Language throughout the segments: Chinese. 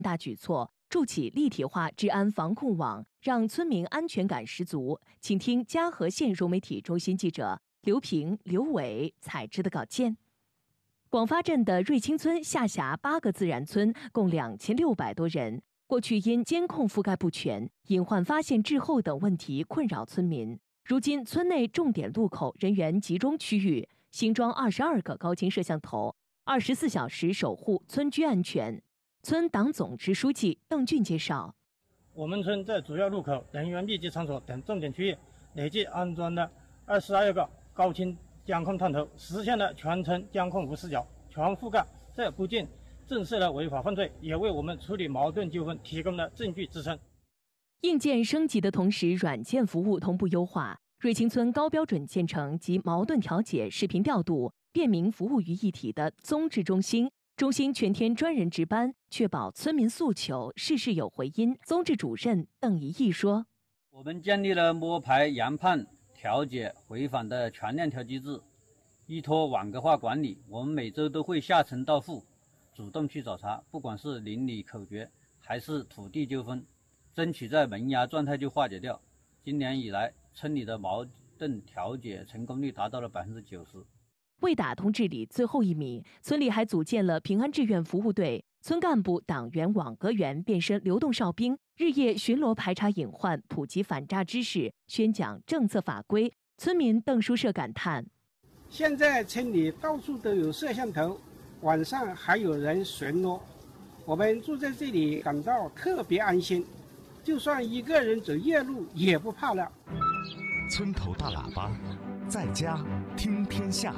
大举措，筑起立体化治安防控网，让村民安全感十足。请听嘉禾县融媒体中心记者刘平、刘伟采制的稿件。广发镇的瑞清村下辖8个自然村，共2600多人。过去因监控覆盖不全、隐患发现滞后等问题困扰村民。如今，村内重点路口人员集中区域新装22个高清摄像头，24小时守护村居安全。村党总支书记邓俊介绍， 我们村在主要路口、人员密集场所等重点区域累计安装了22个高清监控探头，实现了全程监控无死角、全覆盖。这不仅震慑了违法犯罪，也为我们处理矛盾纠纷提供了证据支撑。 硬件升级的同时，软件服务同步优化。瑞清村高标准建成及矛盾调解、视频调度、便民服务于一体的综治中心，中心全天专人值班，确保村民诉求事事有回音。综治主任邓一义说：“ 我们建立了摸排、研判、调解回访的全链条机制，依托网格化管理，我们每周都会下沉到户，主动去找茬，不管是邻里口角还是土地纠纷，争取在萌芽状态就化解掉。今年以来，村里的矛盾调解成功率达到了90%。 为打通治理最后一米，村里还组建了平安志愿服务队，村干部、党员、网格员变身流动哨兵，日夜巡逻排查隐患，普及反诈知识，宣讲政策法规。村民邓书社感叹：“ 现在村里到处都有摄像头，晚上还有人巡逻，我们住在这里感到特别安心，就算一个人走夜路也不怕了。” 村头大喇叭，在家听天下。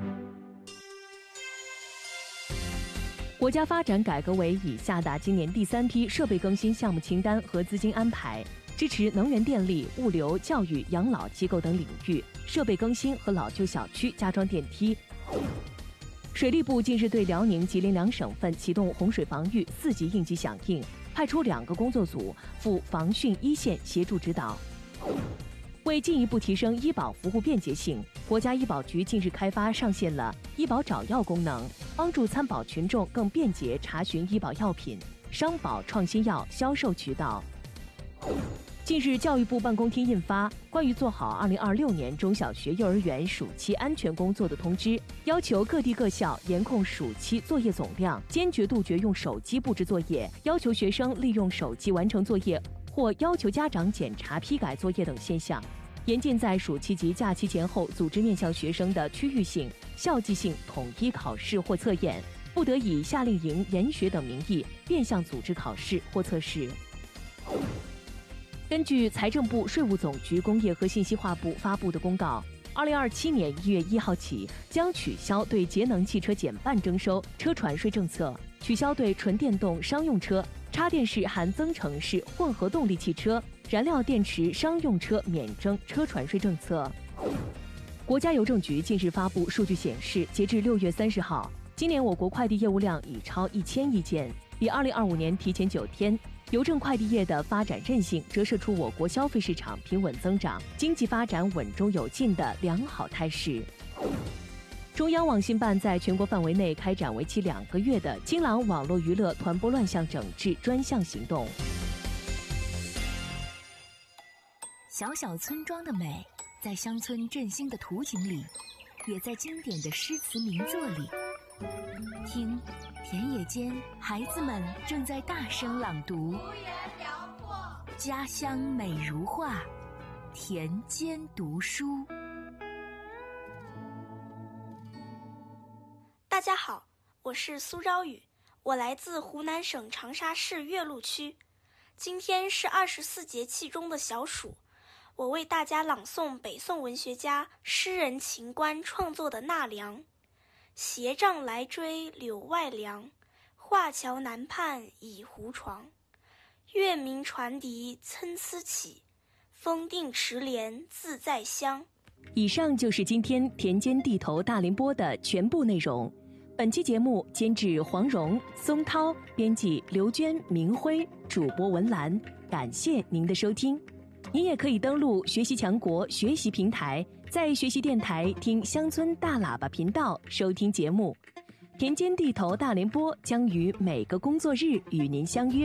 国家发展改革委已下达今年第3批设备更新项目清单和资金安排，支持能源电力、物流、教育、养老机构等领域设备更新和老旧小区加装电梯。水利部近日对辽宁、吉林2省份启动洪水防御4级应急响应，派出2个工作组赴防汛一线协助指导。为进一步提升医保服务便捷性，国家医保局近日开发上线了医保找药功能，帮助参保群众更便捷查询医保药品、商保创新药销售渠道。近日，教育部办公厅印发《关于做好2026年中小学、幼儿园暑期安全工作的通知》，要求各地各校严控暑期作业总量，坚决杜绝用手机布置作业，要求学生利用手机完成作业或要求家长检查批改作业等现象。严禁在暑期及假期前后组织面向学生的区域性、校际性统一考试或测验，不得以夏令营、研学等名义变相组织考试或测试。根据财政部、税务总局、工业和信息化部发布的公告，2027年1月1号起将取消对节能汽车减半征收车船税政策，取消对纯电动商用车、插电式含增程式混合动力汽车、燃料电池商用车免征车船税政策。国家邮政局近日发布数据显示，截至6月30号，今年我国快递业务量已超1000亿件，比2025年提前9天。邮政快递业的发展韧性折射出我国消费市场平稳增长、经济发展稳中有进的良好态势。中央网信办在全国范围内开展为期2个月的清朗网络娱乐团播乱象整治专项行动。 小小村庄的美，在乡村振兴的图景里，也在经典的诗词名作里。听，田野间孩子们正在大声朗读。家乡美如画，田间读书。 大家好，我是苏昭宇，我来自湖南省长沙市岳麓区。今天是24节气中的小暑，我为大家朗诵北宋文学家、诗人秦观创作的《纳凉》。斜杖来追柳外凉，画桥南畔倚胡床。月明船笛参差起，风定池莲自在香。 以上就是今天田间地头大林播的全部内容。本期节目监制黄蓉、松涛，编辑刘娟、明辉，主播文兰。感谢您的收听。您也可以登录学习强国学习平台，在学习电台听乡村大喇叭频道收听节目。 田间地头大联播将于每个工作日与您相约。